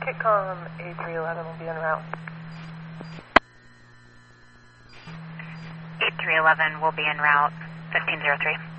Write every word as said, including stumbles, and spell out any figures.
Kitcom A three eleven will be en route. A three eleven will be en route, fifteen zero three.